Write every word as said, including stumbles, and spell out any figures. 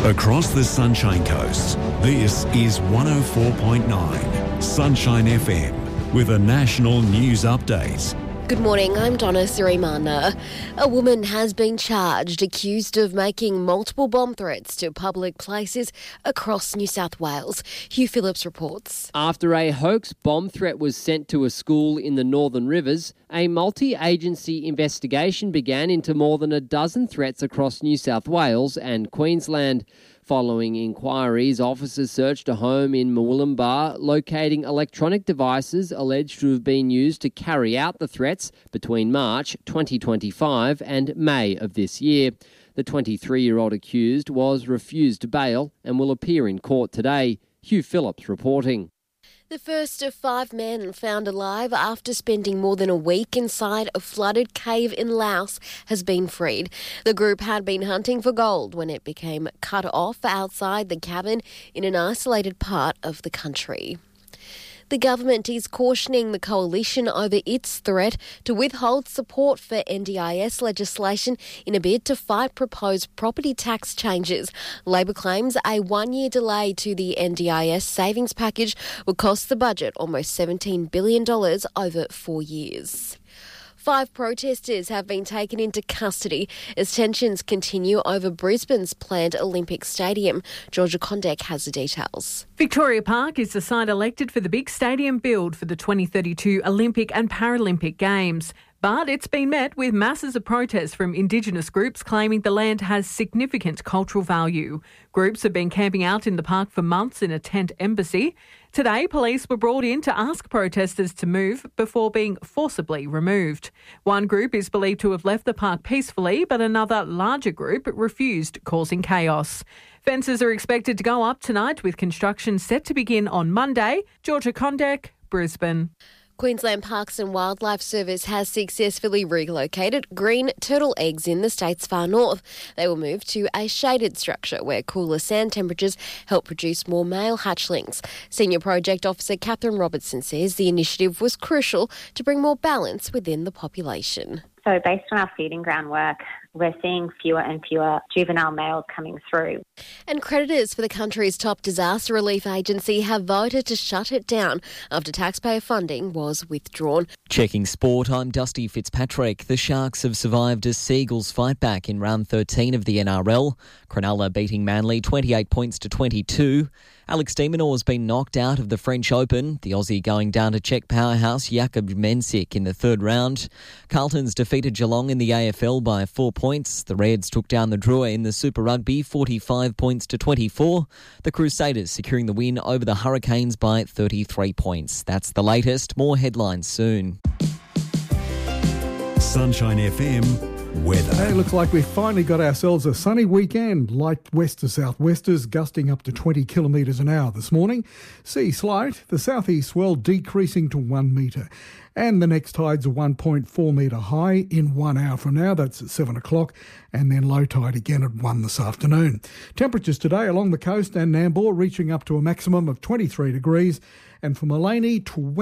Across the Sunshine Coast, this is one oh four point nine Sunshine F M with a national news update. Good morning, I'm Donna Sirimana. A woman has been charged, accused of making multiple bomb threats to public places across New South Wales. Hugh Phillips reports. After a hoax bomb threat was sent to a school in the Northern Rivers, a multi-agency investigation began into more than a dozen threats across New South Wales and Queensland. Following inquiries, officers searched a home in Murwillumbah, locating electronic devices alleged to have been used to carry out the threats between March twenty twenty-five and May of this year. The twenty-three-year-old accused was refused bail and will appear in court today. Hugh Phillips reporting. The first of five men found alive after spending more than a week inside a flooded cave in Laos has been freed. The group had been hunting for gold when it became cut off outside the cabin in an isolated part of the country. The government is cautioning the coalition over its threat to withhold support for N D I S legislation in a bid to fight proposed property tax changes. Labor claims a one-year delay to the N D I S savings package will cost the budget almost seventeen billion dollars over four years. Five protesters have been taken into custody as tensions continue over Brisbane's planned Olympic Stadium. Georgia Condek has the details. Victoria Park is the site elected for the big stadium build for the twenty thirty-two Olympic and Paralympic Games. But it's been met with masses of protests from Indigenous groups claiming the land has significant cultural value. Groups have been camping out in the park for months in a tent embassy. Today, police were brought in to ask protesters to move before being forcibly removed. One group is believed to have left the park peacefully, but another larger group refused, causing chaos. Fences are expected to go up tonight with construction set to begin on Monday. Georgia Condek, Brisbane. Queensland Parks and Wildlife Service has successfully relocated green turtle eggs in the state's far north. They will move to a shaded structure where cooler sand temperatures help produce more male hatchlings. Senior Project Officer Catherine Robertson says the initiative was crucial to bring more balance within the population. So based on our feeding ground work, we're seeing fewer and fewer juvenile males coming through. And creditors for the country's top disaster relief agency have voted to shut it down after taxpayer funding was withdrawn. Checking sport, I'm Dusty Fitzpatrick. The Sharks have survived a Seagulls fight back in round thirteen of the N R L. Cronulla beating Manly twenty-eight points to twenty-two. Alex de Minaur has been knocked out of the French Open. The Aussie going down to Czech powerhouse Jakub Mensik in the third round. Carlton's defeated Geelong in the A F L by four points. The Reds took down the Drua in the Super Rugby forty-five points to twenty-four. The Crusaders securing the win over the Hurricanes by thirty-three points. That's the latest. More headlines soon. Sunshine F M weather. Hey, looks like we've finally got ourselves a sunny weekend. Light west to southwesters gusting up to twenty kilometres an hour this morning. Sea slight, the southeast swell decreasing to one metre. And the next tide's a one point four metre high in one hour from now. That's at seven o'clock. And then low tide again at one this afternoon. Temperatures today along the coast and Nambour reaching up to a maximum of twenty-three degrees. And from Mullaney to